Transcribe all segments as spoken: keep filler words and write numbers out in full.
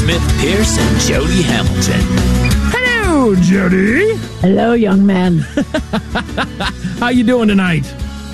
Smith, Pierce, and Jody Hamilton. Hello, Jody. Hello, young man. How you doing tonight?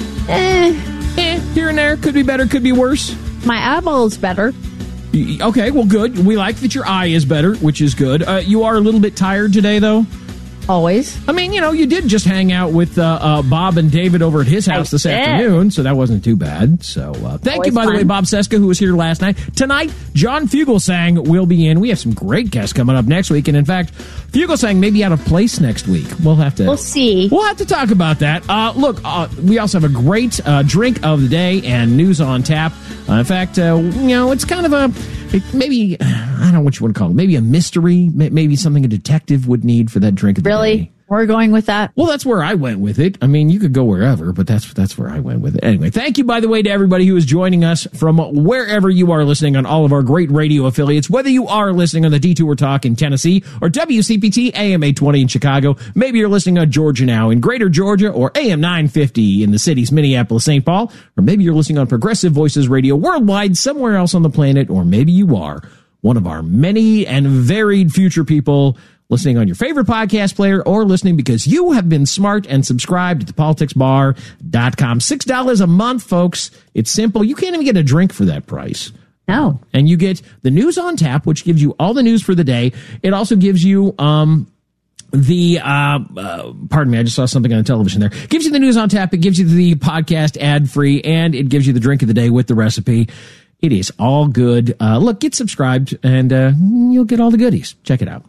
Eh. Eh, here and there. Could be better, could be worse. My eyeball's better. Okay, well, good. We like that your eye is better, which is good. Uh, you are a little bit tired today, though? Always. I mean, you know, you did just hang out with uh, uh, Bob and David over at his house I this did. afternoon, so that wasn't too bad. So uh, thank Always you, by fun. the way, Bob Seska, who was here last night. Tonight, John Fugelsang will be in. We have some great guests coming up next week, and in fact, Fugelsang may be out of place next week. We'll have to... We'll see. We'll have to talk about that. Uh, look, uh, we also have a great uh, drink of the day and news on tap. Uh, in fact, uh, you know, it's kind of a... Maybe, I don't know what you want to call it. Maybe a mystery. Maybe something a detective would need for that drink of the Really? day. We're going with that? Well, that's where I went with it. I mean, you could go wherever, but that's that's where I went with it. Anyway, thank you, by the way, to everybody who is joining us from wherever you are listening on all of our great radio affiliates, whether you are listening on the Detour Talk in Tennessee or W C P T A M eight twenty in Chicago. Maybe you're listening on Georgia Now in Greater Georgia or A M nine fifty in the cities Minneapolis, Saint Paul, or maybe you're listening on Progressive Voices Radio worldwide somewhere else on the planet, or maybe you are one of our many and varied future people listening on your favorite podcast player, or listening because you have been smart and subscribed at the politics bar dot com. six dollars a month, folks. It's simple. You can't even get a drink for that price. No. And you get the news on tap, which gives you all the news for the day. It also gives you um the, uh, uh pardon me, I just saw something on the television there. Gives you the news on tap. It gives you the podcast ad-free, and it gives you the drink of the day with the recipe. It is all good. Uh, look, get subscribed, and uh, you'll get all the goodies. Check it out.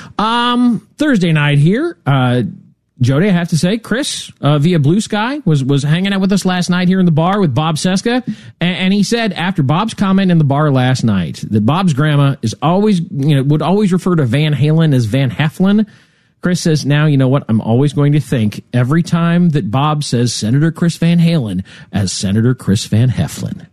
Um, Thursday night here, uh, Jody, I have to say, Chris uh, via Blue Sky was was hanging out with us last night here in the bar with Bob Seska, and, and he said after Bob's comment in the bar last night that Bob's grandma is always, you know, would always refer to Van Halen as Van Heflin. Chris says, now, you know what? I'm always going to think every time that Bob says Senator Chris Van Halen as Senator Chris Van Heflin.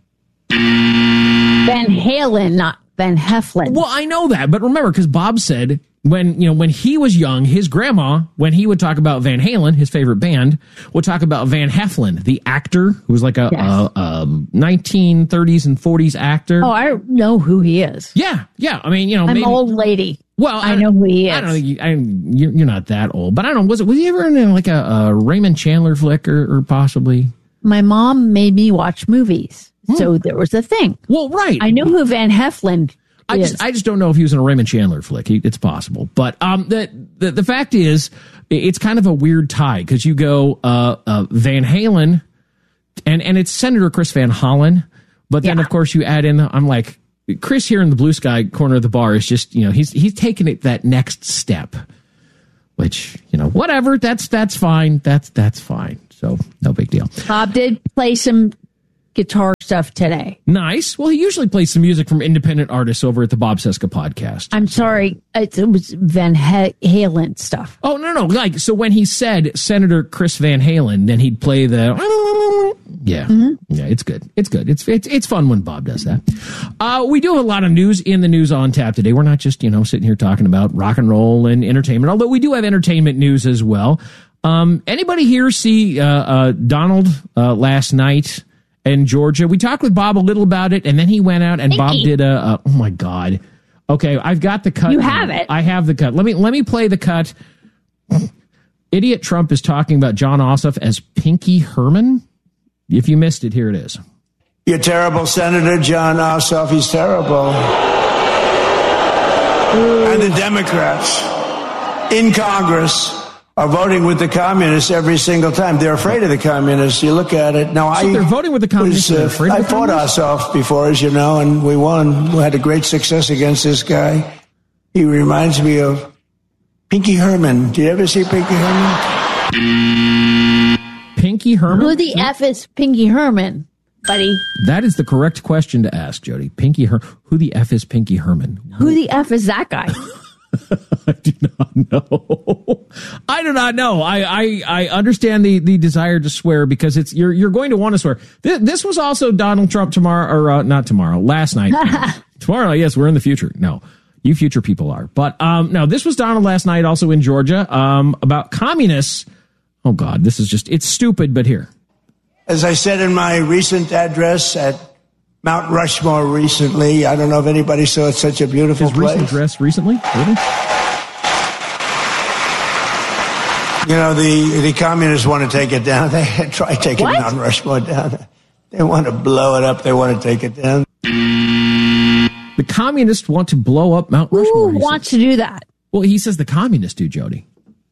Van Halen, not Van Heflin. Well, I know that, but remember, because Bob said when, you know, when he was young, his grandma, when he would talk about Van Halen, his favorite band, would talk about Van Heflin, the actor who was like a, Yes. a, a nineteen thirties and forties actor. Oh, I know who he is. Yeah, yeah. I mean, you know, I'm maybe, an old lady. Well, I know who he is. I don't think you, I, you're, you're not that old, but I don't know. Was it? Was he ever in like a, a Raymond Chandler flick, or, or possibly? My mom made me watch movies. So there was a thing. Well, right. I know who Van Heflin I is. just, I just don't know if he was in a Raymond Chandler flick. He, it's possible, but um, the, the the fact is, it's kind of a weird tie because you go uh, uh, Van Halen, and and it's Senator Chris Van Hollen, but then Yeah. of course you add in. I'm like, Chris here in the Blue Sky corner of the bar is just, you know, he's he's taking it that next step, which, you know, whatever. That's that's fine. That's that's fine. So no big deal. Bob did play some guitar stuff today. Nice. Well, he usually plays some music from independent artists over at the Bob Seska podcast. I'm sorry, it, it was Van ha- Halen stuff. Oh, no, no. Like, so when he said Senator Chris Van Halen, then he'd play the, yeah, mm-hmm. yeah, it's good. It's good. It's, it's, it's fun when Bob does that. Uh, we do have a lot of news in the news on tap today. We're not just, you know, sitting here talking about rock and roll and entertainment, although we do have entertainment news as well. Um, anybody here see, uh, uh, Donald, uh, last night in Georgia? We talked with Bob a little about it, and then he went out and Thank Bob you. did a, a, oh my God. Okay. I've got the cut. You now. have it. I have the cut. Let me, let me play the cut. Idiot Trump is talking about John Ossoff as Pinky Herman. If you missed it, here it is. You're terrible, Senator John Ossoff. He's terrible. Ooh. And the Democrats in Congress are voting with the communists every single time. They're afraid of the communists. You look at it. Now, So I they're voting with the communists. was, They're uh, afraid of I the fought communists? Ossoff before, as you know, and we won. We had a great success against this guy. He reminds me of Pinky Herman. Did you ever see Pinky Herman? Pinky Herman? Who the F is Pinky Herman, buddy? That is the correct question to ask, Jody. Pinky Her. Who the F is Pinky Herman? Who the F is that guy? I do not know. I do not know. I, I, I understand the, the desire to swear because it's you're you're going to want to swear. This, this was also Donald Trump tomorrow, or uh, not tomorrow, last night. Tomorrow, yes, we're in the future. No, you future people are. But um, no, this was Donald last night, also in Georgia, um, about communists. Oh God, this is just it's stupid. But here, As I said in my recent address at Mount Rushmore recently. I don't know if anybody saw it. Such a beautiful His place. recent dress recently? Really? You know, the, the communists want to take it down. They try taking What? Mount Rushmore down. They want to blow it up. They want to take it down. The communists want to blow up Mount Rushmore. Who he wants says. to do that? Well, he says the communists do, Jody.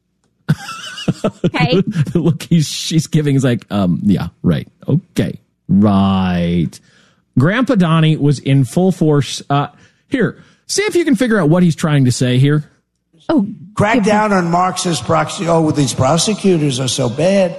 Okay. The look he's she's giving is like, um, yeah, right. Okay. Right. Grandpa Donnie was in full force. Uh, here, see if you can figure out what he's trying to say here. Oh, Crack down on Marxist proxy. Oh, these prosecutors are so bad.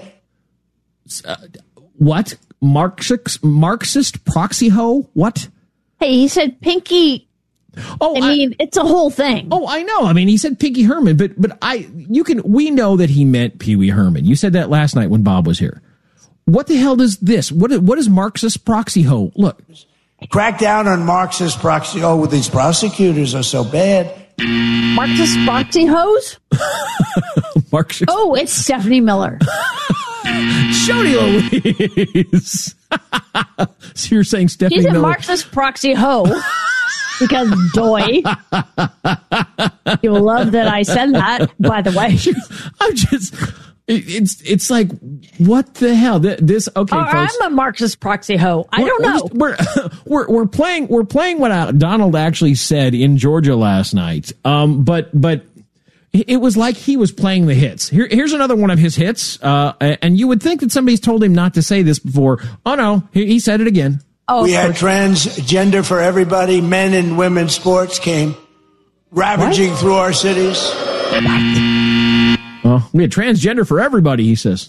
What? Marxist, Marxist proxy hoe? What? hey, he said Pinky. Oh, I mean, it's a whole thing. Oh, I know. I mean, he said Pinky Herman, but but I you can we know that he meant Pee Wee Herman. You said that last night when Bob was here. What the hell is this? What what is Marxist proxy hoe? Look. Crack down on Marxist proxy. Oh, these prosecutors are so bad. Marxist proxy hose? Marxist. Oh, it's Stephanie Miller. Jody Louise. So you're saying Stephanie She's a Miller. Marxist proxy hoe. Because doy. You'll love that I said that, by the way. I'm just, it, it's it's like, what the hell? Th- This, okay, Or folks. I'm a Marxist proxy hoe. I don't know. We're, just- we're, we're, we're playing, we're playing what uh, Donald actually said in Georgia last night. Um, but, but it was like he was playing the hits. Here, here's another one of his hits. Uh, and you would think that somebody's told him not to say this before. Oh no, he, he said it again. Oh, We had transgender for everybody. Men and women's sports came ravaging through our cities. Well, we had transgender for everybody, he says.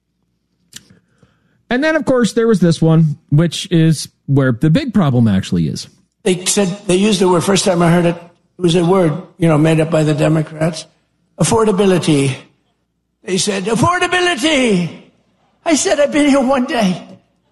And then, of course, there was this one, which is where the big problem actually is. They said, they used the word, first time I heard it, it was a word, you know, made up by the Democrats. Affordability. They said, affordability. I said, I've been here one day.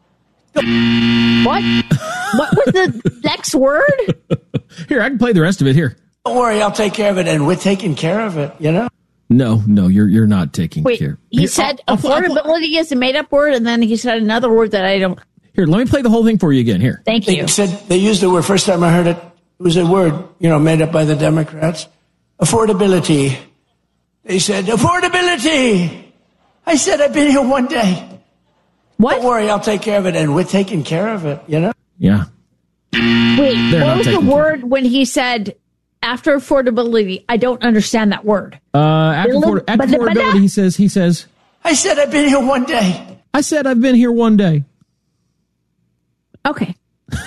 what? What was the next word? Here, I can play the rest of it here. Don't worry, I'll take care of it. And we're taking care of it, you know? No, no, you're you're not taking Wait, care. he Here, said I'll- I'll- I'll- affordability is a made up word, and then he said another word that I don't. Here, let me play the whole thing for you again. Here. Thank They you. said, they used the word, first time I heard it, it was a word, you know, made up by the Democrats. Affordability. They said, affordability. I said, I've been here one day. What? Don't worry, I'll take care of it. And we're taking care of it, you know? Yeah. Wait, They're not what was the taking care. word when he said after affordability? I don't understand that word. Uh, after, Little- afford- after but the- but affordability, that- he says, he says, I said, I've been here one day. I said I've been here one day. Okay.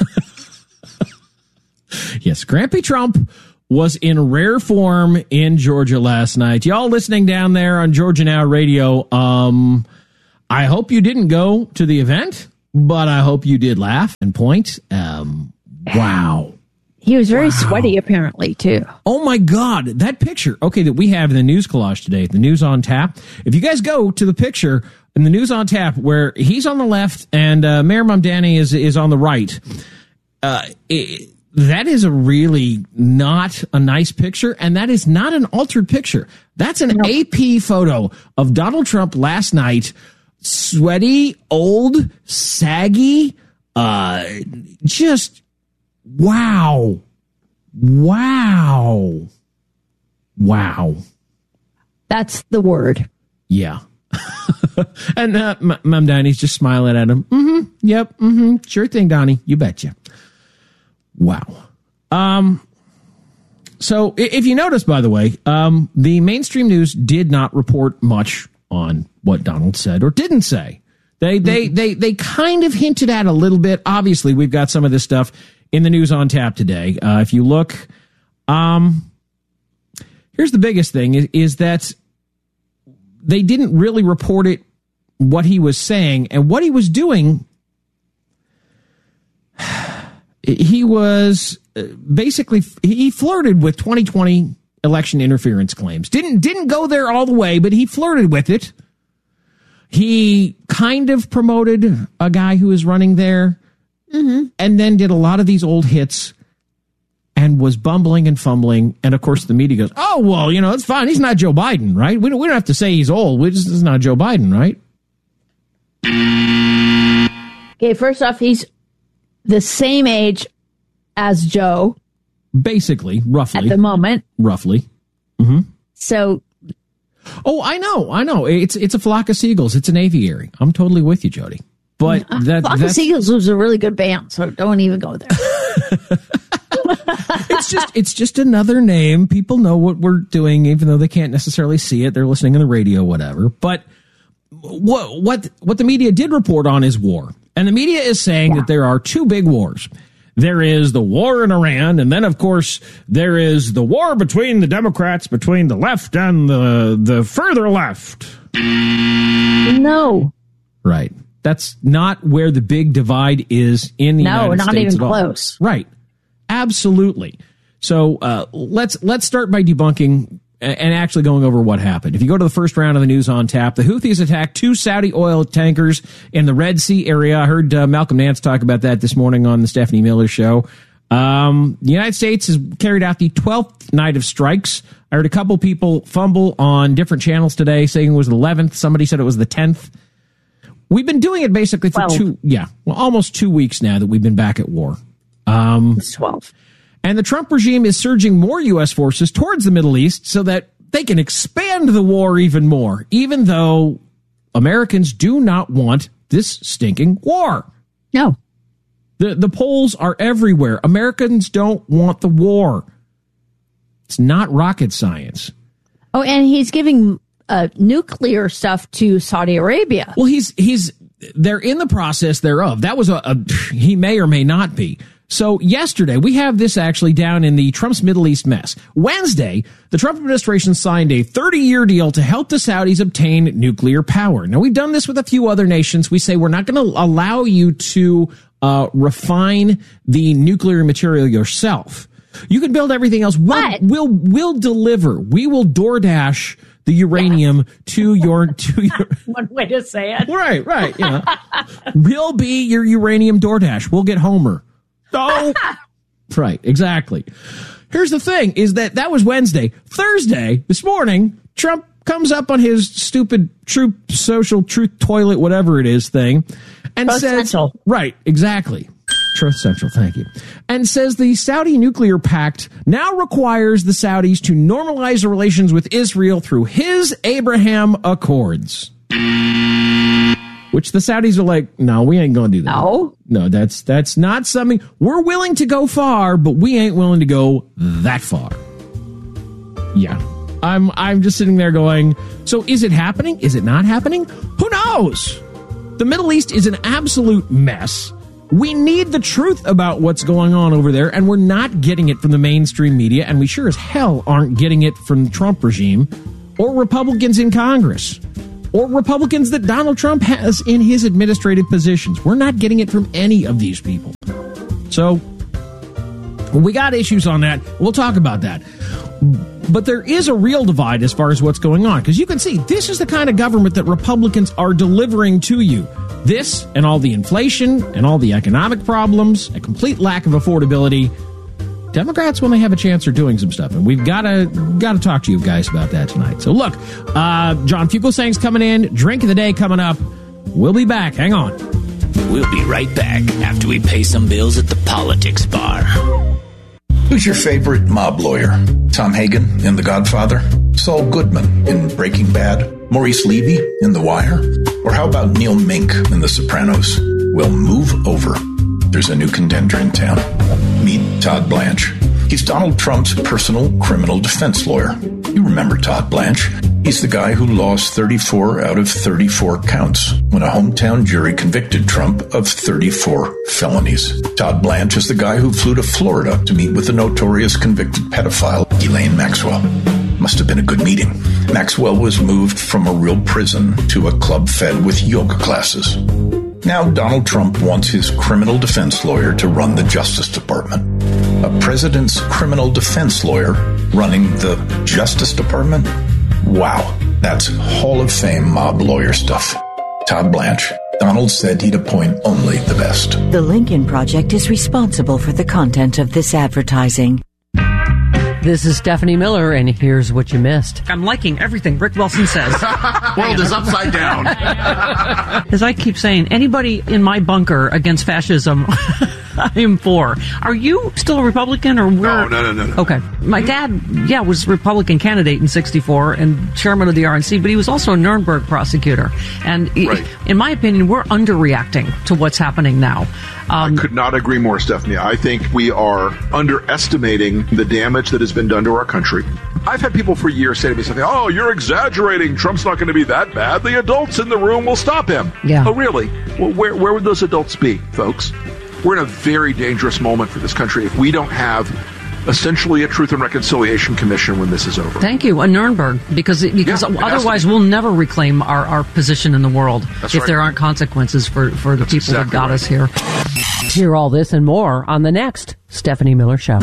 Yes, Grampy Trump was in rare form in Georgia last night. Y'all listening down there on Georgia Now Radio, um, I hope you didn't go to the event, but I hope you did laugh and point. Um, wow. He was very sweaty, apparently, too. Oh my God, that picture, okay, that we have in the news collage today, the News on Tap. If you guys go to the picture in the News on Tap where he's on the left and uh, Mayor Mamdani is is on the right, uh, it, that is a really not a nice picture, and that is not an altered picture. That's an No. A P photo of Donald Trump last night, sweaty, old, saggy, uh, just wow. Wow. Wow. That's the word. Yeah. And uh, M- Mom Donnie's just smiling at him. Mm-hmm. Yep. Mm-hmm. Sure thing, Donnie. You betcha. Wow. Um. So i- if you notice, by the way, um, the mainstream news did not report much on what Donald said or didn't say. They they they they kind of hinted at a little bit. Obviously, we've got some of this stuff in the News on Tap today. Uh, if you look, um, here's the biggest thing is, is that they didn't really report it, what he was saying and what he was doing. He was uh, basically, he flirted with twenty twenty election interference claims. Didn't didn't go there all the way, but he flirted with it. He kind of promoted a guy who was running there, mm-hmm. and then did a lot of these old hits and was bumbling and fumbling. And of course, the media goes, "Oh, well, you know, it's fine. He's not Joe Biden, right? We don't, we don't have to say he's old. We just, it's not Joe Biden, right?" Okay, first off, he's the same age as Joe. Basically, roughly. At the moment. Roughly. Mm-hmm. So. Oh, I know, I know. It's it's a flock of seagulls. It's an aviary. I'm totally with you, Jody. But uh, that, Flock of Seagulls was a really good band, so don't even go there. it's just it's just another name. People know what we're doing, even though they can't necessarily see it. They're listening on the radio, whatever. But what what what the media did report on is war, and the media is saying yeah. that there are two big wars. There is the war in Iran, and then, of course, there is the war between the Democrats, between the left and the the further left. No. Right. That's not where the big divide is in the no, United not States even at all. close. Right. Absolutely. So uh, let's let's start by debunking and actually going over what happened. If you go to the first round of the news on tap, the Houthis attacked two Saudi oil tankers in the Red Sea area. I heard uh, Malcolm Nance talk about that this morning on the Stephanie Miller Show. Um, the United States has carried out the twelfth night of strikes. I heard a couple people fumble on different channels today, saying it was the eleventh. Somebody said it was the tenth. We've been doing it basically for twelve. two, yeah, well, almost two weeks now that we've been back at war. Um, it's twelve. And the Trump regime is surging more U S forces towards the Middle East so that they can expand the war even more, even though Americans do not want this stinking war. No. The the polls are everywhere. Americans don't want the war. It's not rocket science. Oh, and he's giving uh, nuclear stuff to Saudi Arabia. Well, he's he's they're in the process thereof. That was a, a he may or may not be. So yesterday, we have this actually down in the Trump's Middle East mess. Wednesday, the Trump administration signed a thirty-year deal to help the Saudis obtain nuclear power. Now, we've done this with a few other nations. We say we're not going to allow you to uh refine the nuclear material yourself. You can build everything else. We'll, we'll, we'll deliver. We will DoorDash the uranium yeah. to your to your one way to say it. Right, right. You know. We'll be your uranium DoorDash. We'll get Homer. Oh, right, exactly. Here's the thing, is that that was Wednesday. Thursday, this morning, Trump comes up on his stupid Truth Social, Truth Toilet, whatever it is thing, and Truth says, Central. Right, exactly. Truth Central, thank you. And says the Saudi nuclear pact now requires the Saudis to normalize their relations with Israel through his Abraham Accords. Which the Saudis are like, no, we ain't going to do that. No. No, that's that's not something. We're willing to go far, but we ain't willing to go that far. Yeah. I'm I'm just sitting there going, so is it happening? Is it not happening? Who knows? The Middle East is an absolute mess. We need the truth about what's going on over there, and we're not getting it from the mainstream media, and we sure as hell aren't getting it from the Trump regime or Republicans in Congress. Or Republicans that Donald Trump has in his administrative positions. We're not getting it from any of these people. So, we got issues on that. We'll talk about that. But there is a real divide as far as what's going on. Because you can see, this is the kind of government that Republicans are delivering to you. This, and all the inflation, and all the economic problems, a complete lack of affordability. Democrats, when they have a chance, are doing some stuff, and we've got to got to talk to you guys about that tonight. So look, uh, John Fugelsang's coming in, drink of the day coming up. We'll be back. Hang on. We'll be right back after we pay some bills at the politics bar. Who's your favorite mob lawyer? Tom Hagen in The Godfather? Saul Goodman in Breaking Bad? Maurice Levy in The Wire? Or how about Neil Mink in The Sopranos? Well, move over. There's a new contender in town. Meet Todd Blanche. He's Donald Trump's personal criminal defense lawyer. You remember Todd Blanche. He's the guy who lost thirty-four out of thirty-four counts when a hometown jury convicted Trump of thirty-four felonies. Todd Blanche is the guy who flew to Florida to meet with the notorious convicted pedophile, Ghislaine Maxwell. Must have been a good meeting. Maxwell was moved from a real prison to a club fed with yoga classes. Now Donald Trump wants his criminal defense lawyer to run the Justice Department. A president's criminal defense lawyer running the Justice Department? Wow, that's Hall of Fame mob lawyer stuff. Todd Blanche. Donald said he'd appoint only the best. The Lincoln Project is responsible for the content of this advertising. This is Stephanie Miller, and here's what you missed. I'm liking everything Rick Wilson says. World is upside down. As I keep saying, anybody in my bunker against fascism I'm for. Are you still a Republican or where? No, no, no, no, no. Okay. My dad, yeah, was Republican candidate in sixty-four and chairman of the R N C, but he was also a Nuremberg prosecutor. And right. in my opinion, we're underreacting to what's happening now. Um, I could not agree more, Stephanie. I think we are underestimating the damage that has been done to our country. I've had people for years say to me something, oh, you're exaggerating. Trump's not going to be that bad. The adults in the room will stop him. Yeah. Oh, really? Well, where, where would those adults be, folks? We're in a very dangerous moment for this country if we don't have essentially a Truth and Reconciliation Commission when this is over. Thank you. A Nuremberg, because because yeah, otherwise we'll never reclaim our, our position in the world That's if right. there aren't consequences for, for the That's people exactly that got right. us here. Hear all this and more on the next Stephanie Miller Show.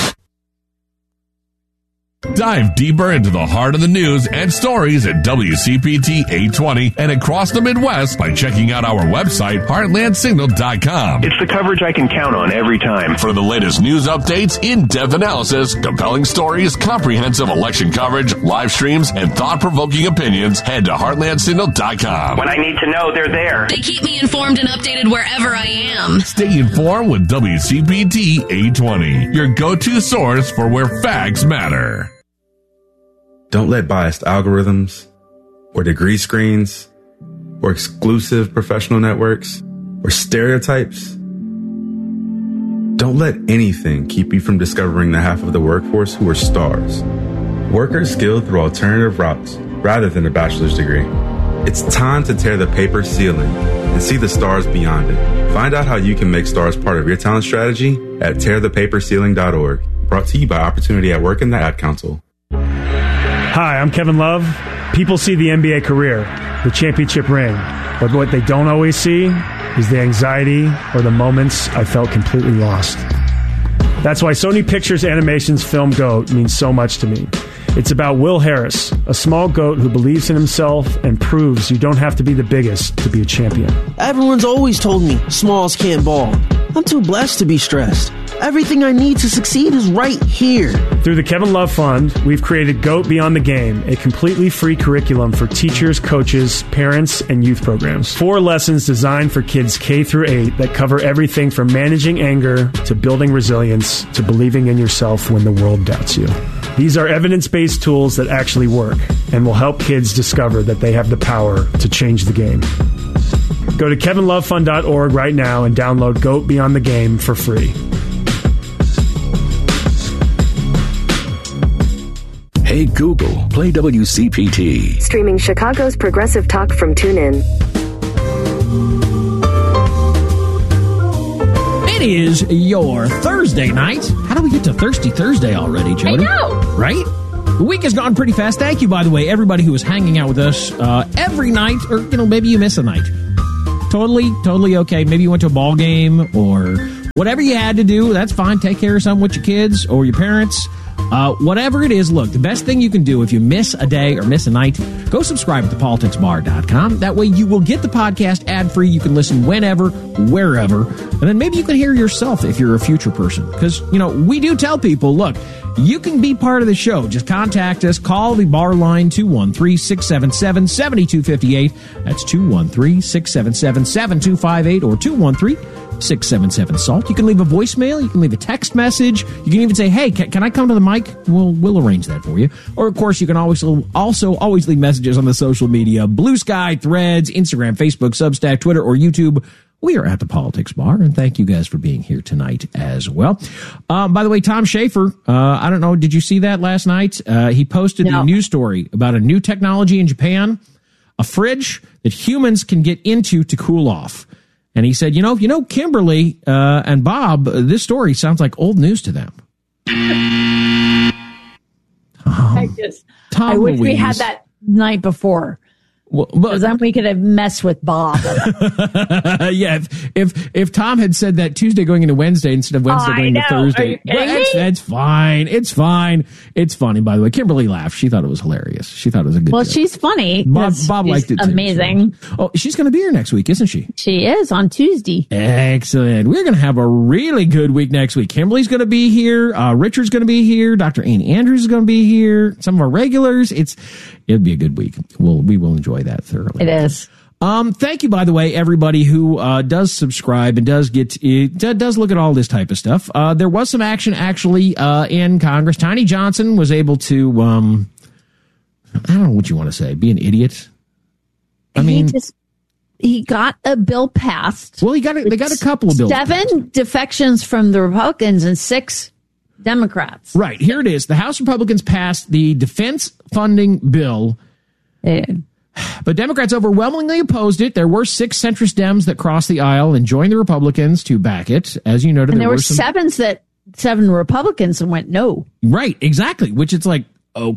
Dive deeper into the heart of the news and stories at W C P T eight twenty and across the Midwest by checking out our website, heartland signal dot com. It's the coverage I can count on every time. For the latest news updates, in-depth analysis, compelling stories, comprehensive election coverage, live streams, and thought-provoking opinions, head to heartland signal dot com. When I need to know, they're there. They keep me informed and updated wherever I am. Stay informed with W C P T eight twenty, your go-to source for where facts matter. Don't let biased algorithms or degree screens or exclusive professional networks or stereotypes. Don't let anything keep you from discovering the half of the workforce who are stars. Workers skilled through alternative routes rather than a bachelor's degree. It's time to tear the paper ceiling and see the stars beyond it. Find out how you can make stars part of your talent strategy at tear the paper ceiling dot org. Brought to you by Opportunity at Work and the Ad Council. Hi, I'm Kevin Love. People see the N B A career, the championship ring, but what they don't always see is the anxiety or the moments I felt completely lost. That's why Sony Pictures Animation's film GOAT means so much to me. It's about Will Harris, a small goat who believes in himself and proves you don't have to be the biggest to be a champion. Everyone's always told me smalls can't ball. I'm too blessed to be stressed. Everything I need to succeed is right here. Through the Kevin Love Fund, we've created GOAT Beyond the Game, a completely free curriculum for teachers, coaches, parents, and youth programs. Four lessons designed for kids K through eight that cover everything from managing anger to building resilience to believing in yourself when the world doubts you. These are evidence-based tools that actually work and will help kids discover that they have the power to change the game. Go to kevin love fund dot org right now and download GOAT Beyond the Game for free. Hey Google, play W C P T. Streaming Chicago's progressive talk from TuneIn. It is your Thursday night. How do we get to Thirsty Thursday already, Jody? I know. Right? The week has gone pretty fast. Thank you, by the way, everybody who is hanging out with us uh, every night, or, you know, maybe you miss a night. Totally, totally okay. Maybe you went to a ball game or whatever you had to do. That's fine. Take care of something with your kids or your parents. Uh, whatever it is, look, the best thing you can do if you miss a day or miss a night, go subscribe at the politics bar dot com. That way you will get the podcast ad-free. You can listen whenever, wherever. And then maybe you can hear yourself if you're a future person. Because, you know, we do tell people, look, you can be part of the show. Just contact us. Call the bar line, two one three, six seven seven, seven two five eight. That's two one three, six seven seven, seven two five eight or two one three, six seven seven, SALT. You can leave a voicemail. You can leave a text message. You can even say, hey, can, can I come to the mic? We'll, we'll arrange that for you. Or, of course, you can always also always leave messages on the social media. Blue Sky, Threads, Instagram, Facebook, Substack, Twitter, or YouTube. We are at the Politics Bar, and thank you guys for being here tonight as well. Um, by the way, Tom Schaefer, uh, I don't know, did you see that last night? Uh, he posted No. the news story about a new technology in Japan, a fridge that humans can get into to cool off. And he said, you know, you know, Kimberly uh, and Bob, uh, this story sounds like old news to them. Tom, I just, Tom I wish we Louise. had that night before. Well, Because then we could have messed with Bob. yeah, if, if if Tom had said that Tuesday going into Wednesday instead of Wednesday I going know. into Thursday, Are you kidding that's, me? that's fine. It's fine. It's funny, by the way. Kimberly laughed. She thought it was hilarious. She thought it was a good Well, joke. she's funny. Bob, 'cause Bob she's liked it too. amazing. So. Oh, she's going to be here next week, isn't she? She is on Tuesday. Excellent. We're going to have a really good week next week. Kimberly's going to be here. Uh, Richard's going to be here. Doctor Ian Andrews is going to be here. Some of our regulars. It's it'll be a good week. We'll we will enjoy that thoroughly. It is. Um, thank you, by the way, everybody who uh, does subscribe and does get uh, does look at all this type of stuff. Uh, there was some action actually uh, in Congress. Tiny Johnson was able to, um, I don't know what you want to say, be an idiot. I mean, he just he got a bill passed. Well, he got a, they got a couple of bills. Seven passed. defections from the Republicans and six Democrats. Right, here it is. The House Republicans passed the defense funding bill. Yeah. But Democrats overwhelmingly opposed it. There were six centrist Dems that crossed the aisle and joined the Republicans to back it. As you noted, and there, there were, were some... sevens that seven Republicans and went no. Right, exactly. Which it's like,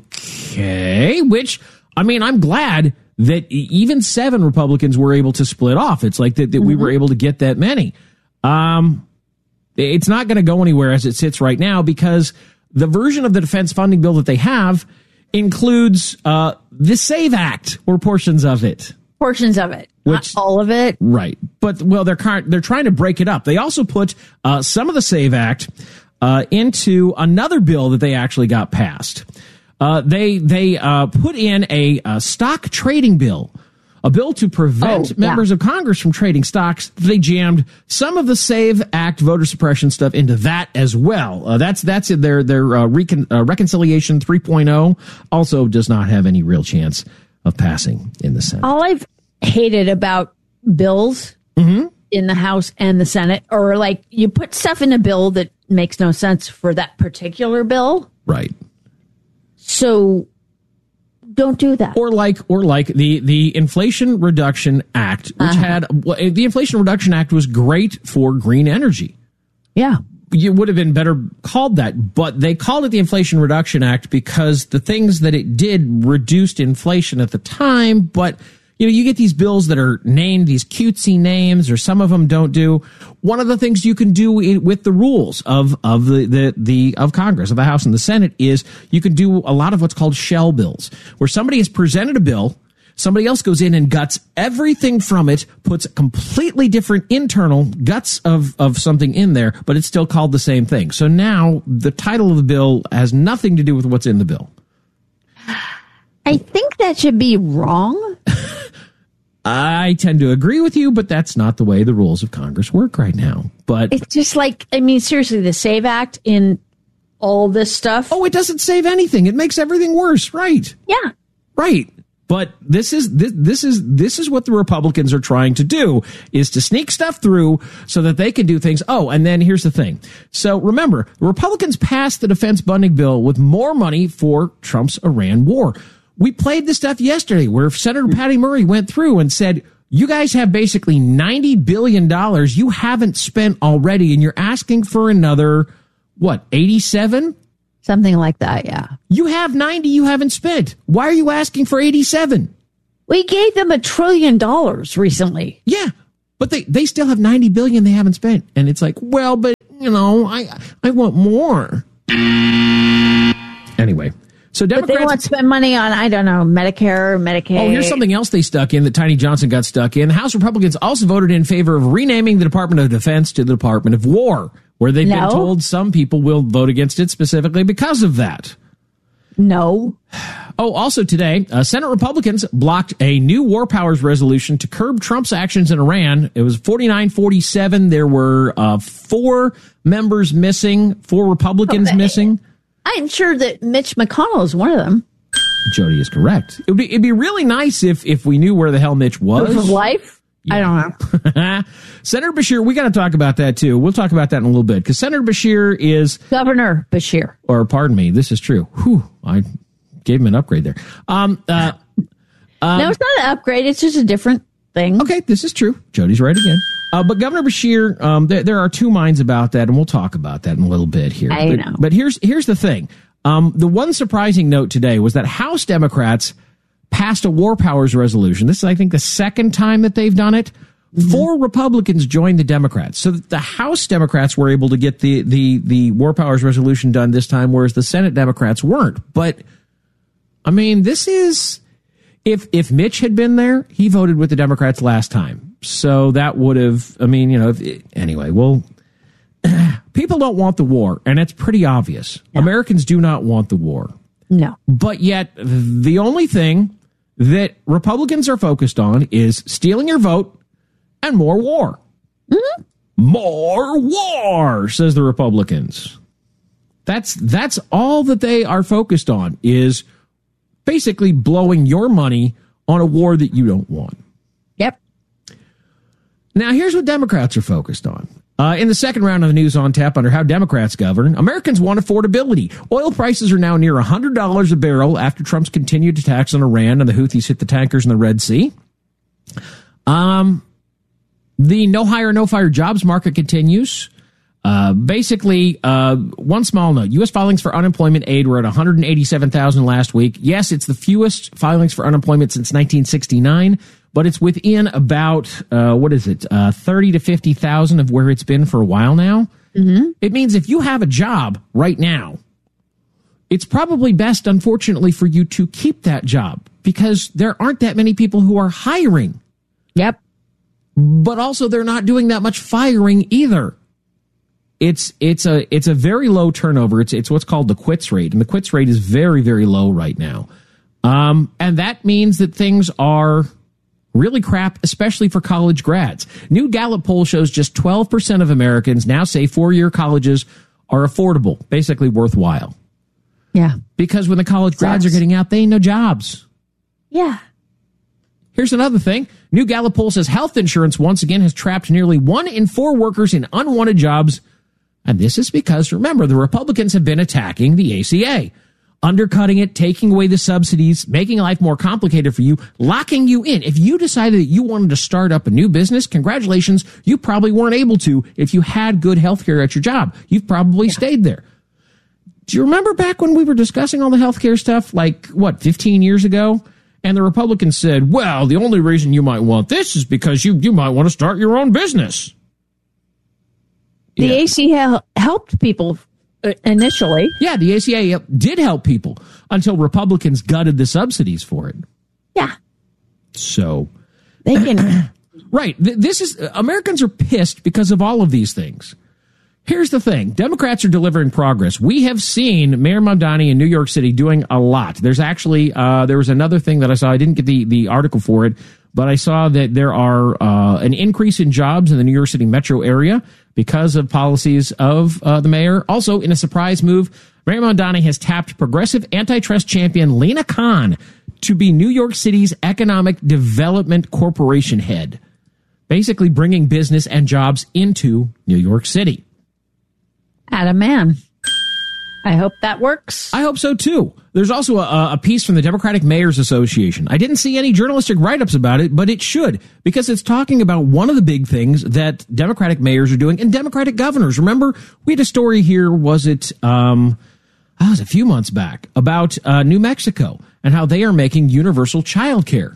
okay. Which, I mean, I'm glad that even seven Republicans were able to split off. It's like that, that mm-hmm. we were able to get that many. Um, it's not going to go anywhere as it sits right now because the version of the defense funding bill that they have includes uh, the SAVE Act or portions of it. Portions of it, which, not all of it. Right. But, well, they're they're trying to break it up. They also put uh, some of the SAVE Act uh, into another bill that they actually got passed. Uh, they they uh, put in a, a stock trading bill, a bill to prevent oh, yeah. members of Congress from trading stocks. They jammed some of the SAVE Act voter suppression stuff into that as well. Uh, that's that's in their their uh, recon, uh, reconciliation three point oh. Also, does not have any real chance of passing in the Senate. All I've hated about bills mm-hmm. in the House and the Senate, or like you put stuff in a bill that makes no sense for that particular bill, right? So don't do that. Or like, or like the, the Inflation Reduction Act, which uh-huh. had, well, the Inflation Reduction Act was great for green energy. Yeah. You would have been better called that, but they called it the Inflation Reduction Act because the things that it did reduced inflation at the time, but you know, you get these bills that are named these cutesy names, or some of them don't do. One of the things you can do with the rules of of the, the the of Congress, of the House and the Senate, is you can do a lot of what's called shell bills, where somebody has presented a bill, somebody else goes in and guts everything from it, puts completely different internal guts of of something in there, but it's still called the same thing. So now the title of the bill has nothing to do with what's in the bill. I think that should be wrong. I tend to agree with you, but that's not the way the rules of Congress work right now. But it's just like, I mean, seriously, the SAVE Act in all this stuff. Oh, it doesn't save anything. It makes everything worse. Right. Yeah. Right. But this is this, this is this is what the Republicans are trying to do, is to sneak stuff through so that they can do things. Oh, and then here's the thing. So remember, the Republicans passed the defense funding bill with more money for Trump's Iran war. We played this stuff yesterday where Senator Patty Murray went through and said, you guys have basically ninety billion dollars you haven't spent already, and you're asking for another, what, eighty-seven? Something like that, yeah. You have ninety you haven't spent. Why are you asking for eighty-seven? We gave them a trillion dollars recently. Yeah, but they, they still have ninety billion dollars they haven't spent. And it's like, well, but, you know, I I want more. Anyway. So Democrats, but they want to spend money on, I don't know, Medicare, Medicaid. Oh, here's something else they stuck in that Tiny Johnson got stuck in. The House Republicans also voted in favor of renaming the Department of Defense to the Department of War, where they've no. been told some people will vote against it specifically because of that. No. Oh, also today, uh, Senate Republicans blocked a new war powers resolution to curb Trump's actions in Iran. It was forty-nine forty-seven. There were uh, four members missing, four Republicans okay. missing. I'm sure that Mitch McConnell is one of them. Jody is correct. It would be, it'd be really nice if if we knew where the hell Mitch was. Proof of life? Yeah. I don't know. Senator Beshear, we got to talk about that too. We'll talk about that in a little bit, because Senator Beshear is... Governor Beshear. Or, pardon me, this is true. Whew, I gave him an upgrade there. Um, uh, um, no, it's not an upgrade. It's just a different thing. Okay, this is true. Jody's right again. Uh, but Governor Beshear, um, there, there are two minds about that, and we'll talk about that in a little bit here. I but, know. But here's here's the thing. Um, the one surprising note today was that House Democrats passed a war powers resolution. This is, I think, the second time that they've done it. Mm-hmm. Four Republicans joined the Democrats. So the House Democrats were able to get the, the, the war powers resolution done this time, whereas the Senate Democrats weren't. But, I mean, this is... If if Mitch had been there, he voted with the Democrats last time. So that would have, I mean, you know, if it, anyway, well, people don't want the war, and it's pretty obvious. No. Americans do not want the war. No. But yet, the only thing that Republicans are focused on is stealing your vote and more war. Mm-hmm. More war, says the Republicans. That's that's all that they are focused on, is basically blowing your money on a war that you don't want. Yep. Now, here's what Democrats are focused on. Uh, in the second round of the News on Tap, under how Democrats govern, Americans want affordability. Oil prices are now near one hundred dollars a barrel after Trump's continued attacks on Iran and the Houthis hit the tankers in the Red Sea. Um, the no hire, no fire jobs market continues. Uh, basically, uh, one small note. U S filings for unemployment aid were at one hundred eighty-seven thousand last week. Yes, it's the fewest filings for unemployment since nineteen sixty-nine, but it's within about, uh, what is it, uh, thirty to fifty thousand of where it's been for a while now. Mm-hmm. It means if you have a job right now, it's probably best, unfortunately, for you to keep that job because there aren't that many people who are hiring. Yep. But also they're not doing that much firing either. It's it's a it's a very low turnover. It's it's what's called the quits rate, and the quits rate is very very low right now. Um, and that means that things are really crap, especially for college grads. New Gallup poll shows just twelve percent of Americans now say four-year colleges are affordable, basically worthwhile. Yeah, because when the college grads Sucks. are getting out, they ain't no jobs. Yeah. Here's another thing. New Gallup poll says health insurance once again has trapped nearly one in four workers in unwanted jobs. And this is because, remember, the Republicans have been attacking the A C A, undercutting it, taking away the subsidies, making life more complicated for you, locking you in. If you decided that you wanted to start up a new business, congratulations, you probably weren't able to if you had good health care at your job. You've probably yeah. stayed there. Do you remember back when we were discussing all the health care stuff, like, what, fifteen years ago? And the Republicans said, well, the only reason you might want this is because you, you might want to start your own business. The Yeah. A C A helped people initially. Yeah, the A C A did help people until Republicans gutted the subsidies for it. Yeah. So, they can. Right. Th- This is, Americans are pissed because of all of these things. Here's the thing. Democrats are delivering progress. We have seen Mayor Mamdani in New York City doing a lot. There's actually, uh, there was another thing that I saw. I didn't get the, the article for it, but I saw that there are uh, an increase in jobs in the New York City metro area because of policies of uh, the mayor. Also, in a surprise move, Mayor Mamdani has tapped progressive antitrust champion Lena Khan to be New York City's Economic Development Corporation head, basically bringing business and jobs into New York City. Atta man. I hope that works. I hope so, too. There's also a, a piece from the Democratic Mayors Association. I didn't see any journalistic write-ups about it, but it should, because it's talking about one of the big things that Democratic mayors are doing and Democratic governors. Remember, we had a story here, was it, um, oh, it was a few months back, about uh, New Mexico and how they are making universal child care.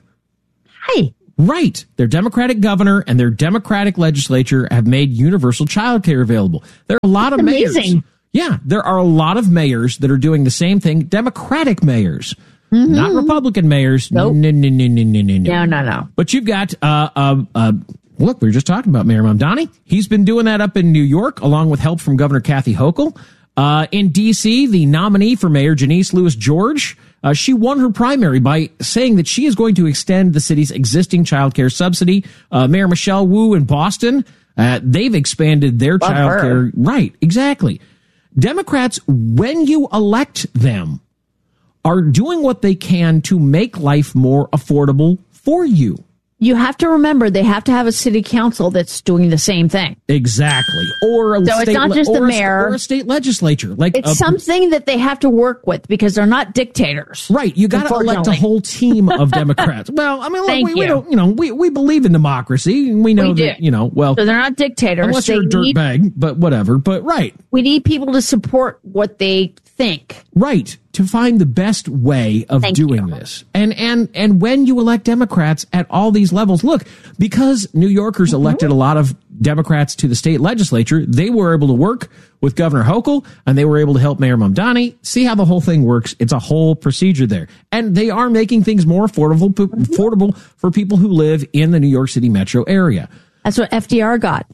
Hi. Right. Their Democratic governor and their Democratic legislature have made universal child care available. There are a lot That's of mayors. amazing. Yeah, there are a lot of mayors that are doing the same thing. Democratic mayors, mm-hmm. not Republican mayors. Nope. No, no, no, no, no, no, No, no, no. But you've got, uh, uh, uh, look, we were just talking about Mayor Mamdani. He's been doing that up in New York, along with help from Governor Kathy Hochul. Uh, in D C, the nominee for mayor, Janice Lewis George, uh, she won her primary by saying that she is going to extend the city's existing child care subsidy. Uh, Mayor Michelle Wu in Boston, uh, they've expanded their Love child her. care. Right, exactly. Democrats, when you elect them, are doing what they can to make life more affordable for you. You have to remember they have to have a city council that's doing the same thing. Exactly. Or a So it's state not le- just the or a- mayor. or a state legislature. Like It's a- something that they have to work with because they're not dictators. Right, you got to elect a unfortunately. whole team of Democrats. Well, I mean, look, Thank we, we you. don't, you know, we, we believe in democracy, and we know We that, do. you know, well, So they're not dictators. unless They you're a need- dirtbag, but whatever. But right, We need people to support what they think. right, to find the best way of Thank doing you. this. And and and when you elect Democrats at all these levels, look, because New Yorkers Mm-hmm. elected a lot of Democrats to the state legislature, they were able to work with Governor Hochul, and they were able to help Mayor Mamdani. See how the whole thing works. It's a whole procedure there. And they are making things more affordable, affordable for people who live in the New York City metro area. That's what F D R got.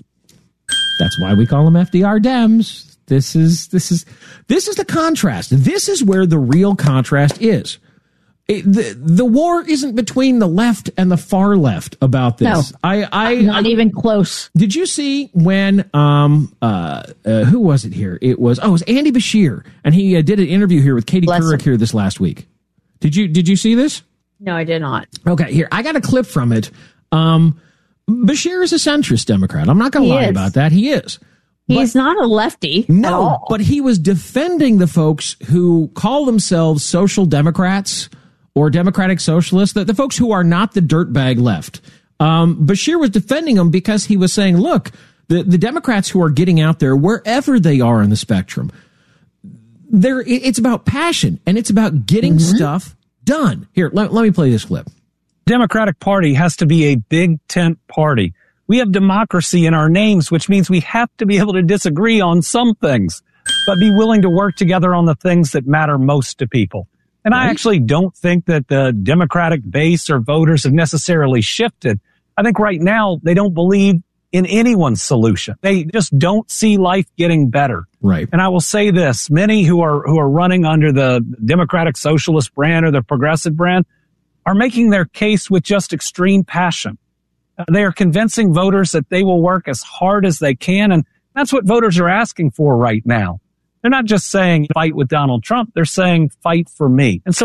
That's why we call them F D R Dems. This is this is this is the contrast. This is where the real contrast is. it, the the war isn't between the left and the far left about this. No, I, I not I, even close. Did you see when um uh, uh who was it here? It was oh it was Andy Bashir, and he uh, did an interview here with Katie Bless Couric him. here this last week. Did you did you see this? No, I did not. Okay, here I got a clip from it. Um, Bashir is a centrist Democrat. I'm not going to He lie is. about that. He is. He's not a lefty. No, at all. but he was defending the folks who call themselves social democrats or democratic socialists, the, the folks who are not the dirtbag left. Um, Bashir was defending them because he was saying, look, the, the Democrats who are getting out there, wherever they are in the spectrum, they're, it- it's about passion and it's about getting Mm-hmm. stuff done. Here, let, let me play this clip. Democratic Party has to be a big tent party. We have democracy in our names, which means we have to be able to disagree on some things, but be willing to work together on the things that matter most to people. And I actually don't think that the Democratic base or voters have necessarily shifted. I think right now they don't believe in anyone's solution. They just don't see life getting better. Right. And I will say this, many who are who are running under the Democratic Socialist brand or the Progressive brand are making their case with just extreme passion. Uh, They are convincing voters that they will work as hard as they can, and that's what voters are asking for right now. They're not just saying fight with Donald Trump, they're saying fight for me. And so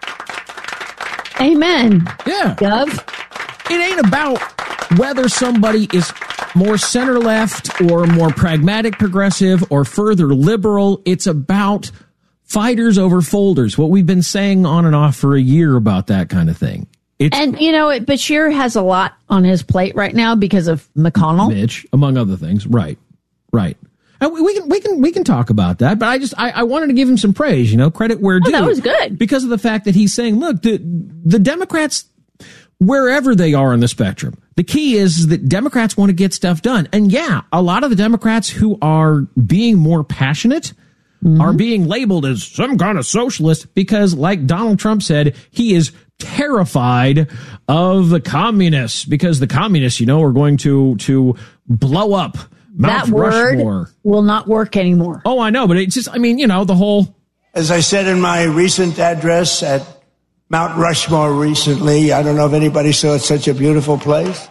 Amen. Yeah. Gov. It ain't about whether somebody is more center left or more pragmatic progressive or further liberal. It's about fighters over folders, what we've been saying on and off for a year about that kind of thing. It's And, you know, it, Bashir has a lot on his plate right now because of McConnell. Mitch, among other things. Right. Right. And we we can we can we can talk about that, but I just I, I wanted to give him some praise, you know, credit where due. Oh, that was good. Because of the fact that he's saying, look, the the Democrats, wherever they are on the spectrum, the key is that Democrats want to get stuff done. And yeah, a lot of the Democrats who are being more passionate Mm-hmm. are being labeled as some kind of socialist because, like Donald Trump said, he is terrified of the communists because the communists, you know, are going to to blow up Mount That word Rushmore. will not work anymore. Oh, I know, but it's just, I mean, you know, the whole. As I said in my recent address at Mount Rushmore recently, I don't know if anybody saw it's such a beautiful place.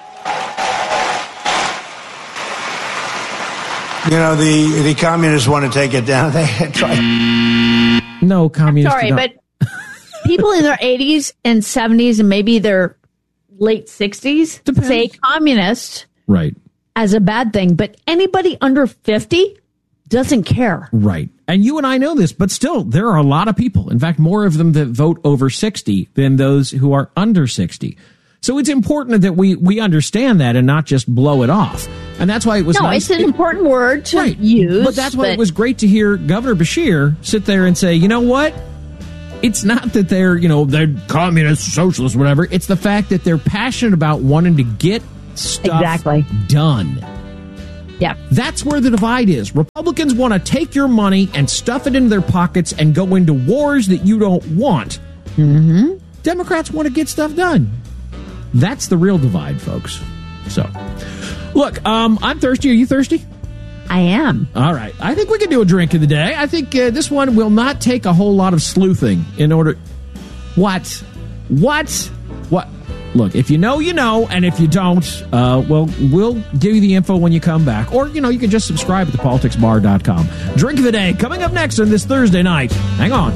You know, the, the communists want to take it down. They tried. No, communists. Sorry, don't- but people in their eighties and seventies and maybe their late sixties say communist Right. as a bad thing, but anybody under fifty doesn't care. Right. And you and I know this, but still, there are a lot of people, in fact, more of them that vote over sixty than those who are under sixty. So it's important that we, we understand that and not just blow it off. And that's why it was No, nice. it's an important word to use. But that's why but it was great to hear Governor Bashir sit there and say, you know what? It's not that they're, you know, they're communist, socialist, whatever. It's the fact that they're passionate about wanting to get stuff Exactly. done. Yeah. That's where the divide is. Republicans want to take your money and stuff it into their pockets and go into wars that you don't want. Mm-hmm. Democrats want to get stuff done. That's the real divide, folks. So, look, um, I'm thirsty. Are you thirsty? I am. All right. I think we can do a drink of the day. I think uh, this one will not take a whole lot of sleuthing in order. What? What? What? Look, if you know, you know, and if you don't, uh, well, we'll give you the info when you come back. Or, you know, you can just subscribe at the politics bar dot com. Drink of the day coming up next on this Thursday night. Hang on.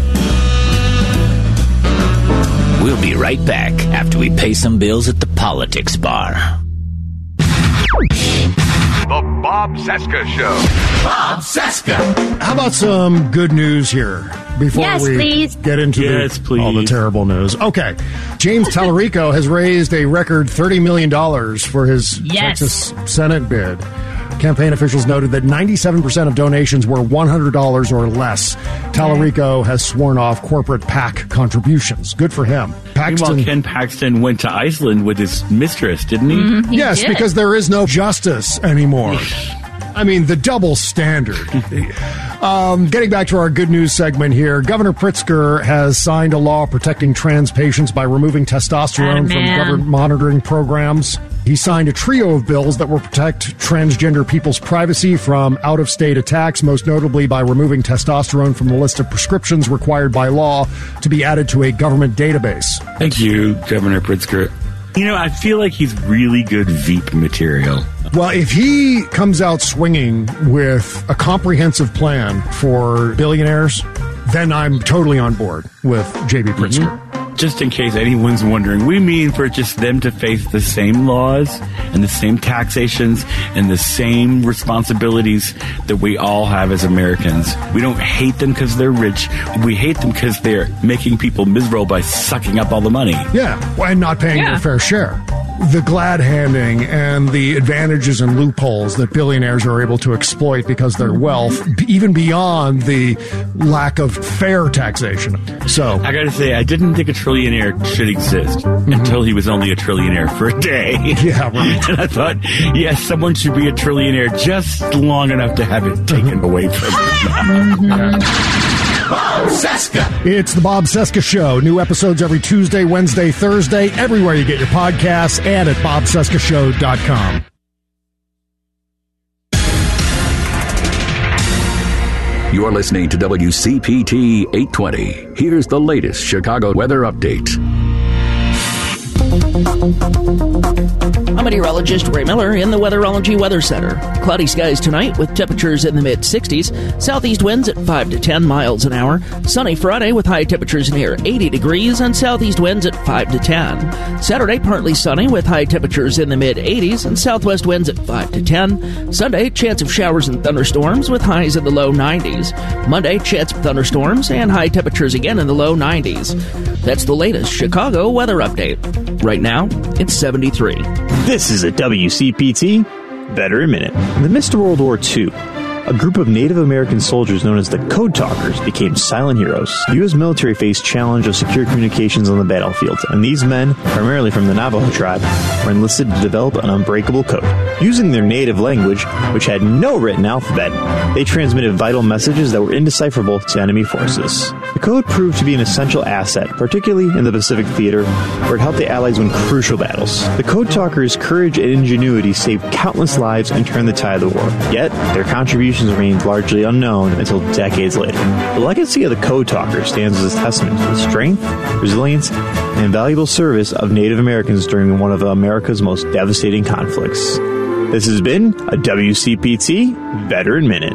We'll be right back after we pay some bills at the Politics Bar. The Bob Cesca Show. Bob Cesca. How about some good news here before Yes, we please. get into Yes, the, please. all the terrible news? Okay. James Tallarico has raised a record thirty million dollars for his Yes. Texas Senate bid. Campaign officials noted that ninety-seven percent of donations were one hundred dollars or less. Tallarico has sworn off corporate PAC contributions. Good for him. Meanwhile, Ken Paxton went to Iceland with his mistress, didn't he? Mhm, he Yes, did. because there is no justice anymore. I mean, the double standard. um, getting back to our good news segment here, Governor Pritzker has signed a law protecting trans patients by removing testosterone from Atta man. government monitoring programs. He signed a trio of bills that will protect transgender people's privacy from out-of-state attacks, most notably by removing testosterone from the list of prescriptions required by law to be added to a government database. Thank you, Governor Pritzker. You know, I feel like he's really good Veep material. Well, if he comes out swinging with a comprehensive plan for billionaires, then I'm totally on board with J B. Pritzker. Mm-hmm. Just in case anyone's wondering, we mean for just them to face the same laws and the same taxations and the same responsibilities that we all have as Americans. We don't hate them because they're rich. We hate them because they're making people miserable by sucking up all the money. Yeah, and not paying Yeah. their fair share. The glad handing and the advantages and loopholes that billionaires are able to exploit because of their wealth, b- even beyond the lack of fair taxation. So I gotta say, I didn't think a trillionaire should exist mm-hmm. until he was only a trillionaire for a day. Yeah, right. And I thought, yes, someone should be a trillionaire just long enough to have it taken mm-hmm. away from them. Bob Cesca. It's the Bob Cesca Show. New episodes every Tuesday, Wednesday, Thursday, everywhere you get your podcasts and at bob cesca show dot com. You're listening to W C P T eight twenty. Here's the latest Chicago weather update. I'm meteorologist Ray Miller in the Weatherology Weather Center. Cloudy skies tonight with temperatures in the mid-sixties. Southeast winds at five to ten miles an hour. Sunny Friday with high temperatures near eighty degrees and southeast winds at five to ten. Saturday, partly sunny with high temperatures in the mid-eighties and southwest winds at five to ten. Sunday, chance of showers and thunderstorms with highs in the low nineties. Monday, chance of thunderstorms and high temperatures again in the low nineties. That's the latest Chicago weather update. Right now, it's seventy-three. This is a W C P T Veteran Minute. In the midst of World War Two, a group of Native American soldiers known as the Code Talkers became silent heroes. The U S military faced challenge of secure communications on the battlefield, and these men, primarily from the Navajo tribe, were enlisted to develop an unbreakable code. Using their native language, which had no written alphabet, they transmitted vital messages that were indecipherable to enemy forces. The code proved to be an essential asset, particularly in the Pacific Theater, where it helped the Allies win crucial battles. The Code Talkers' courage and ingenuity saved countless lives and turned the tide of the war. Yet, their contributions remained largely unknown until decades later. The legacy of the Code Talkers stands as a testament to the strength, resilience, and invaluable service of Native Americans during one of America's most devastating conflicts. This has been a W C P T Veteran Minute.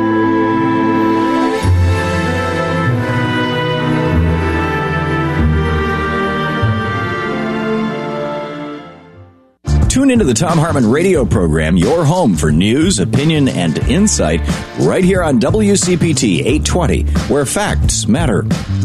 Tune into the Tom Hartman radio program, your home for news, opinion, and insight, right here on W C P T eight twenty, where facts matter.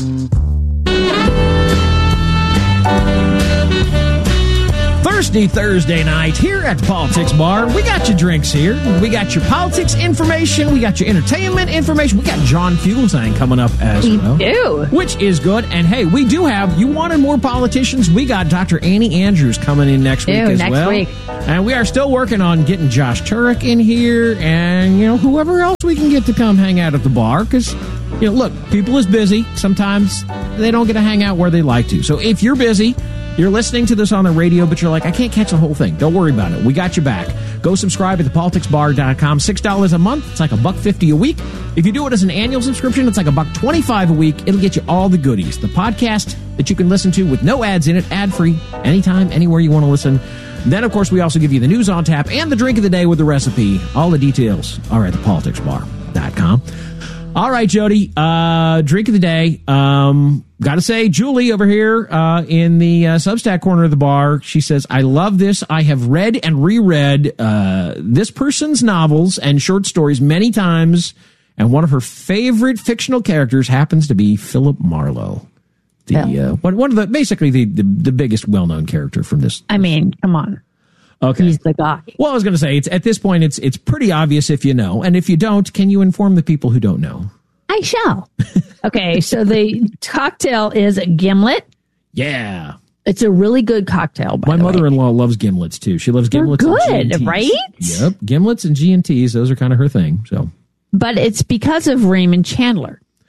Thursday, Thursday night here at the Politics Bar. We got your drinks here. We got your politics information. We got your entertainment information. We got John Fugelsang coming up as We well. do. Which is good. And hey, we do have, you wanted more politicians? We got Doctor Annie Andrews coming in next week Ew, as next well. week. And we are still working on getting Josh Turek in here and, you know, whoever else we can get to come hang out at the bar. Because, you know, look, people is busy. Sometimes they don't get to hang out where they like to. So if you're busy, you're listening to this on the radio, but you're like, I can't catch the whole thing. Don't worry about it. We got you back. Go subscribe at the politics bar dot com. six dollars a month. It's like a buck fifty a week. If you do it as an annual subscription, it's like a buck twenty-five a week. It'll get you all the goodies. The podcast that you can listen to with no ads in it, ad-free, anytime, anywhere you want to listen. Then, of course, we also give you the news on tap and the drink of the day with the recipe. All the details are at the politics bar dot com. All right, Jody, uh, drink of the day. Um, got to say, Julie over here uh, in the uh, Substack corner of the bar, she says, I love this. I have read and reread uh, this person's novels and short stories many times, and one of her favorite fictional characters happens to be Philip Marlowe. The Yeah. uh, one, one of the basically the, the, the biggest well-known character from this. I mean, come on. Okay. He's the guy. Well, I was going to say, it's at this point, it's it's pretty obvious if you know. And if you don't, can you inform the people who don't know? I shall. Okay, so the cocktail is a gimlet. Yeah. It's a really good cocktail, by My the way. mother-in-law loves gimlets, too. She loves They're gimlets and G and good, Ts. right? Yep. Gimlets and G and Ts, those are kind of her thing. So, But it's because of Raymond Chandler.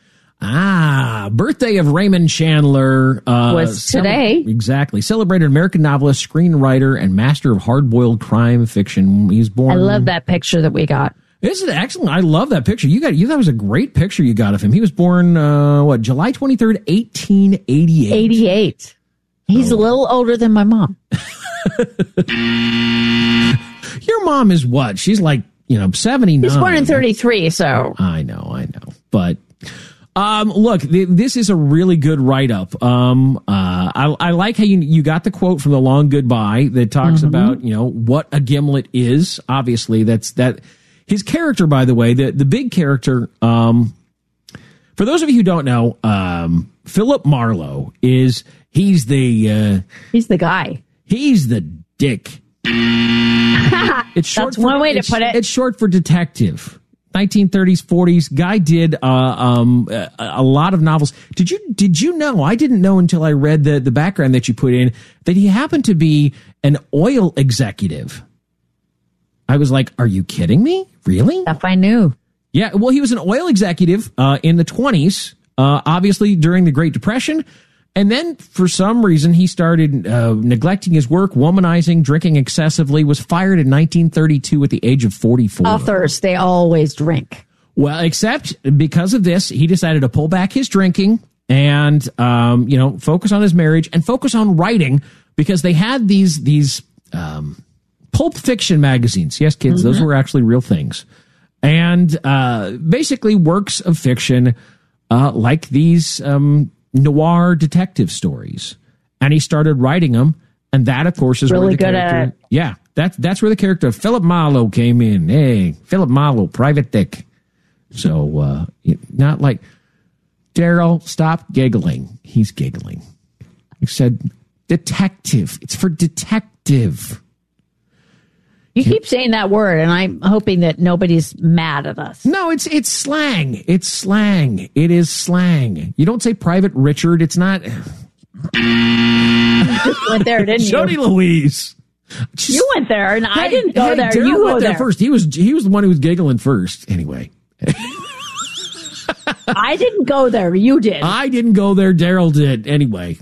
Ah, birthday of Raymond Chandler. Uh, Was today. Cele- exactly. Celebrated American novelist, screenwriter, and master of hard-boiled crime fiction. He was born... I love that picture that we got. This is excellent. I love that picture. You got you. That was a great picture you got of him. He was born, uh, what, July twenty-third, eighteen eighty-eight. eighty-eight. He's oh. a little older than my mom. Your mom is what? She's like, you know, seventy-nine. He's born in thirty-three, so. I know, I know. But... Um, look, th- this is a really good write-up. Um, uh, I, I like how you, you got the quote from The Long Goodbye that talks mm-hmm. about, you know, what a gimlet is. Obviously, that's that. His character, by the way, the, the big character, um, for those of you who don't know, um, Philip Marlowe is, he's the, uh, he's the guy. He's the dick. It's short That's for, one way to put it. It's short for detective. nineteen thirties, forties. Guy did uh, um, a, a lot of novels. Did you did you know? I didn't know until I read the, the background that you put in that he happened to be an oil executive. I was like, are you kidding me? Really? Stuff I knew. Yeah, well, he was an oil executive uh, in the twenties, uh, obviously during the Great Depression. And then, for some reason, he started uh, neglecting his work, womanizing, drinking excessively, was fired in nineteen thirty-two at the age of forty-four. Authors, they always drink. Well, except because of this, he decided to pull back his drinking and, um, you know, focus on his marriage and focus on writing because they had these, these um, pulp fiction magazines. Yes, kids, mm-hmm. those were actually real things. And uh, basically works of fiction uh, like these... Um, noir detective stories, and he started writing them, and that of course is really where the good character, at it. Yeah, that's that's where the character of Philip Marlowe came in. Hey, Philip Marlowe, Private Dick. So uh not like Daryl, stop giggling. He's giggling. He said detective. It's for detective. You keep saying that word, and I'm hoping that nobody's mad at us. No, it's it's slang. It's slang. It is slang. You don't say Private Richard. It's not. You just went there, didn't you? Jody Louise. Just, you went there, and hey, I didn't go hey, there. Daryl You went go there there first. He was he was the one who was giggling first. Anyway. I didn't go there. You did. I didn't go there. Daryl did. Anyway.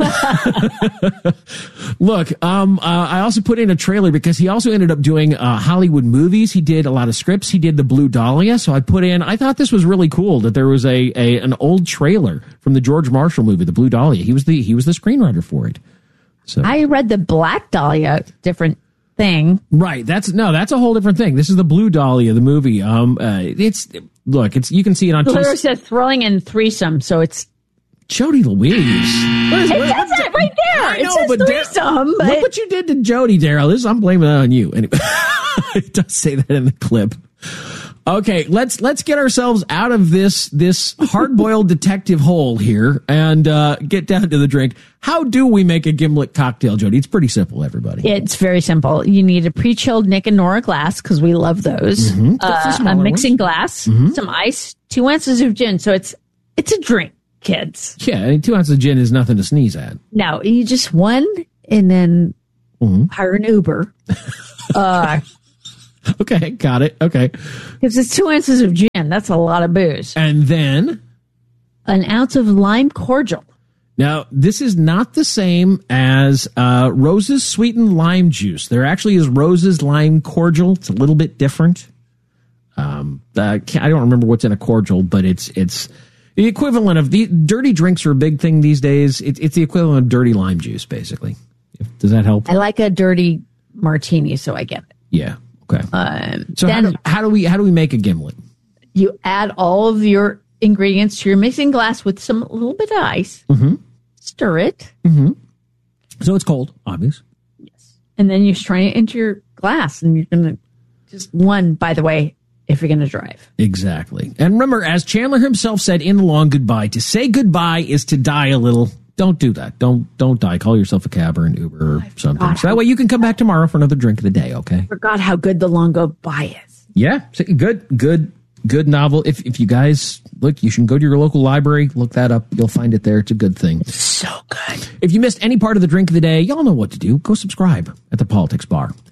Look, um, uh, I also put in a trailer because he also ended up doing uh, Hollywood movies. He did a lot of scripts. He did the Blue Dahlia. So I put in, I thought this was really cool that there was a, a an old trailer from the George Marshall movie, the Blue Dahlia. He was the he was the screenwriter for it. So I read the Black Dahlia, different thing. Right. That's no, that's a whole different thing. This is the Blue Dahlia, the movie. Um, uh, it's look, it's you can see it on. The lyrics says thrilling and threesome, so it's Jody Louise. What is, it what, says it right there. I It know, says but threesome. Dar- But look what you did to Jody, Daryl. This I'm blaming that on you. Anyway, it does say that in the clip. Okay, let's let's get ourselves out of this this hard-boiled detective hole here and uh, get down to the drink. How do we make a gimlet cocktail, Jody? It's pretty simple, everybody. It's very simple. You need a pre-chilled Nick and Nora glass because we love those. Mm-hmm. Uh, a mixing ones. glass, Mm-hmm. some ice, two ounces of gin. So it's it's a drink, kids. Yeah, I mean, two ounces of gin is nothing to sneeze at. No, you just one and then mm-hmm. hire an Uber. uh, okay, got it. Okay. Because it's two ounces of gin. That's a lot of booze. And then? An ounce of lime cordial. Now, this is not the same as uh, Rose's sweetened lime juice. There actually is Rose's lime cordial. It's a little bit different. Um, uh, I don't remember what's in a cordial, but it's it's the equivalent of the dirty drinks are a big thing these days. It, it's the equivalent of dirty lime juice, basically. If, does that help? I like a dirty martini, so I get it. Yeah. Okay. Um, so then how do, how do we how do we make a gimlet? You add all of your ingredients to your mixing glass with some little bit of ice. Mm-hmm. Stir it. Mm-hmm. So it's cold, obvious. Yes. And then you strain it into your glass, and you're gonna just one. By the way, if you're gonna drive, exactly. And remember, as Chandler himself said in The Long Goodbye, to say goodbye is to die a little. Don't do that. Don't don't die. Call yourself a cab or an Uber or something. So that way you can come back tomorrow for another drink of the day. Okay. I forgot how good The Long Goodbye is. Yeah, good, good, good novel. If if you guys look, you should go to your local library, look that up. You'll find it there. It's a good thing. It's so good. If you missed any part of the drink of the day, y'all know what to do. Go subscribe at the Politics Bar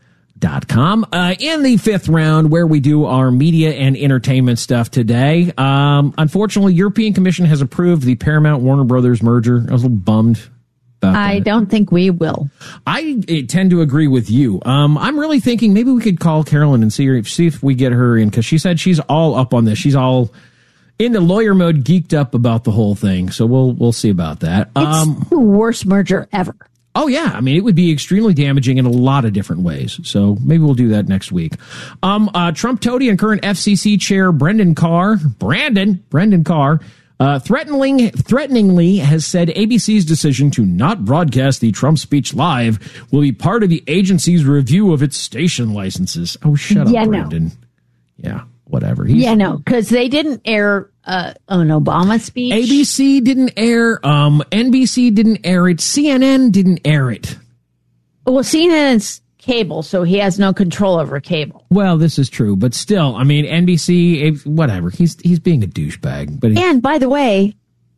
Dot com. Uh, in the fifth round, where we do our media and entertainment stuff today, um, unfortunately, European Commission has approved the Paramount Warner Brothers merger. I was a little bummed about I that. don't think we will. I eh, tend to agree with you. Um, I'm really thinking maybe we could call Carolyn and see her, see if we get her in, because she said she's all up on this. She's all in the lawyer mode, geeked up about the whole thing. So we'll we'll see about that. It's Um, the worst merger ever. Oh, yeah. I mean, it would be extremely damaging in a lot of different ways. So maybe we'll do that next week. Um, uh, Trump toady and current F C C chair Brendan Carr, Brandon, Brendan Carr, uh, threateningly, threateningly has said A B C's decision to not broadcast the Trump speech live will be part of the agency's review of its station licenses. Oh, shut Yeah, up, no. Brandon. Yeah, whatever. He's, Yeah, no, because they didn't air uh, an Obama speech. A B C didn't air. Um, N B C didn't air it. C N N didn't air it. Well, C N N's cable, so he has no control over cable. Well, this is true, but still, I mean, N B C, eh, whatever. He's he's being a douchebag. But he, And by the way,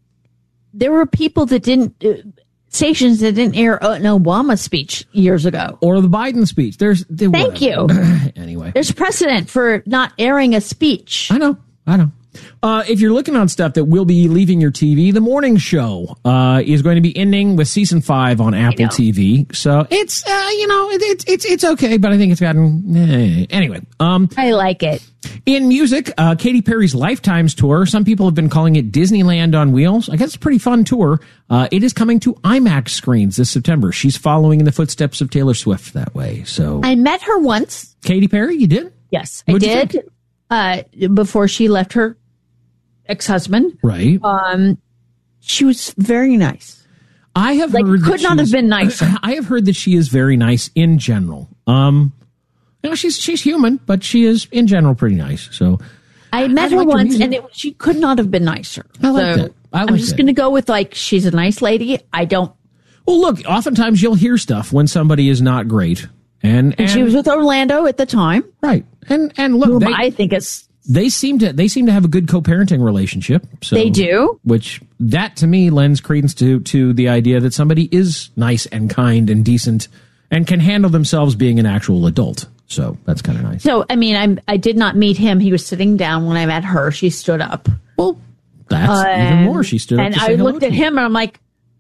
there were people that didn't, uh, stations that didn't air an Obama speech years ago. or the Biden speech. There's there, Thank whatever. you. Anyway, There's precedent for not airing a speech. I know, I know. Uh, if you're looking on stuff that will be leaving your T V, the morning show uh, is going to be ending with season five on Apple T V. So it's uh, you know it, it's it's it's okay, but I think it's gotten eh. Anyway. Um, I like it. In music, uh, Katy Perry's Lifetimes tour. Some people have been calling it Disneyland on wheels. I guess it's a pretty fun tour. Uh, it is coming to IMAX screens this September. She's following in the footsteps of Taylor Swift that way. So I met her once. Katy Perry, you did? Yes, I What'd you did. Uh, before she left her ex-husband. Right. Um, she was very nice. I have Like, heard that could not she's- have been nicer. I have heard that she is very nice in general. Um, you know, she's she's human, but she is in general pretty nice. So I met I her like her once, music. and it, she could not have been nicer. I like So that. I I'm like just that. going to go with like she's a nice lady. I don't. Well, look, oftentimes you'll hear stuff when somebody is not great, and and, And she was with Orlando at the time, right. And and look, whom they, I think is they seem to they seem to have a good co-parenting relationship. So, They do. which that to me lends credence to to the idea that somebody is nice and kind and decent and can handle themselves being an actual adult. So that's kind of nice. so. I mean, I'm. I did not meet him. He was sitting down when I met her. She stood up. Well, that's even And- more. She stood up and to say I hello looked to at you. him, and I'm like,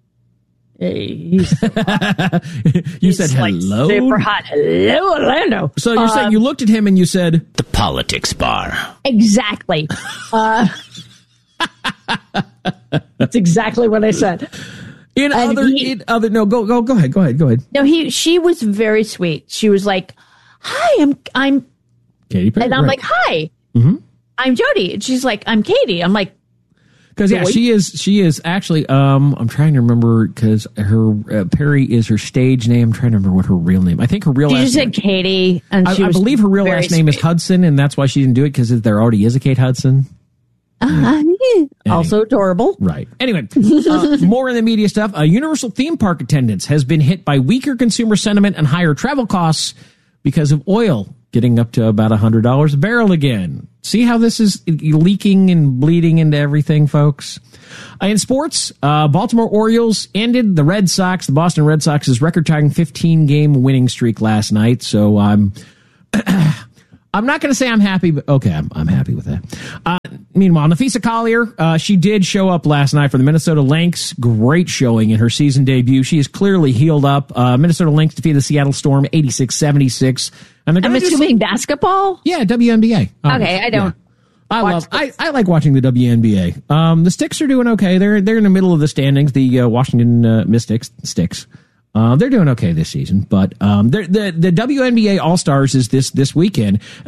hey, he's You said like hello. super hot. Hello, Orlando. So you're saying Um, you looked at him and you said The politics bar. Exactly. Uh, that's exactly what I said. in And other he- in other no go go go ahead go ahead go ahead. No, he. She was very sweet. She was like, "Hi, I'm I'm," Katy Perry, and I'm right. like, "Hi, Mhm. I'm Jody." And she's like, "I'm Katie." I'm like, Because yeah, Joy. she is. She is actually. Um, I'm trying to remember because her uh, Perry is her stage name. I'm trying to remember what her real name. I think her real she last just name. said Katie, and I, she I was believe her real very last name is sweet. Hudson, and that's why she didn't do it because there already is a Kate Hudson. Uh, also adorable. Right. Anyway, uh, more in the media stuff. Uh, Universal theme park attendance has been hit by weaker consumer sentiment and higher travel costs because of oil getting up to about one hundred dollars a barrel again. See how this is leaking and bleeding into everything, folks? Uh, in sports, uh, Baltimore Orioles ended the Red Sox, the Boston Red Sox's record-tying fifteen-game winning streak last night. So I'm... I'm not going to say I'm happy, but okay, I'm, I'm happy with that. Uh, meanwhile, Nafisa Collier, uh, she did show up last night for the Minnesota Lynx. Great showing in her season debut. She is clearly healed up. Uh, Minnesota Lynx defeated the Seattle Storm eighty-six seventy-six. And they're I'm gonna do assuming some- basketball. Yeah, W N B A. Okay, I don't. I watch love. I, I like watching the W N B A. Um, the Sticks are doing okay. They're they're in the middle of the standings. The uh, Washington uh, Mystics Sticks. Uh, they're doing okay this season, but um, they're- the the W N B A All Stars is this this weekend.